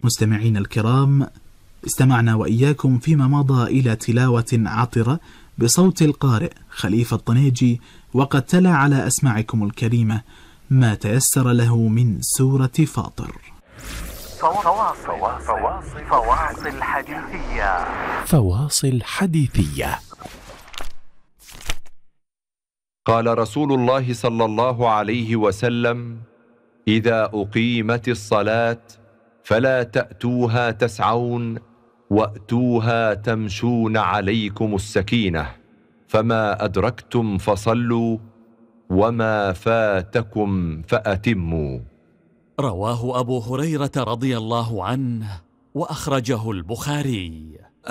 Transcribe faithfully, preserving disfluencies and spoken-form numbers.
مستمعين الكرام، استمعنا وإياكم فيما مضى إلى تلاوة عطرة بصوت القارئ خليفة الطنيجي، وقد تلا على أسماعكم الكريمة ما تيسر له من سورة فاطر. فواصل, فواصل, فواصل حديثية فواصل حديثية. قال رسول الله صلى الله عليه وسلم: إذا أقيمت الصلاة فلا تأتوها تسعون وأتوها تمشون عليكم السكينة، فما أدركتم فصلوا وما فاتكم فأتموا. رواه أبو هريرة رضي الله عنه وأخرجه البخاري.